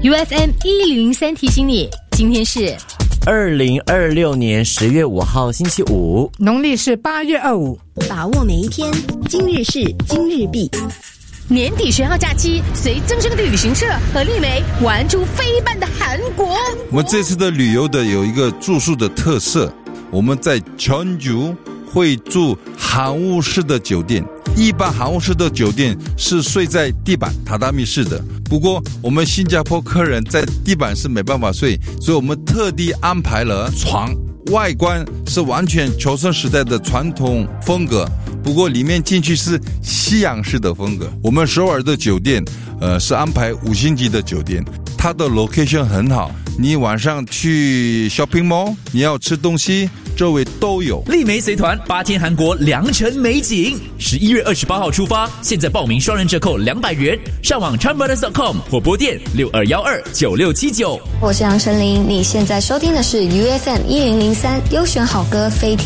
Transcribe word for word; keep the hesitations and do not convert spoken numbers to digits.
U F M 一零零三提醒你，今天是二零二六年十月五号星期五， 农历是八月二五。 把握每一天，今日事今日毕。 年底十号假期，随增生的旅行社和丽梅玩出非一般的韩国。 我们这次的旅游的有一个住宿的特色，我们在천주会住韩屋式的酒店。一般韩屋式的酒店是睡在地板榻榻米式的，不过我们新加坡客人在地板是没办法睡，所以我们特地安排了床，外观是完全求生时代的传统风格，不过里面进去是西洋式的风格。我们首尔的酒店呃是安排五星级的酒店，它的 location 很好，你晚上去 shopping mall， 你要吃东西周围都有。 丽梅随团八天韩国良辰美景，十一月二十八号出发，现在报名双人折扣两百元，上网 chan brothers dot com 或拨电六二一二九六七九。 我是杨丞琳，你现在收听的是 U F M 一零零三优选好歌非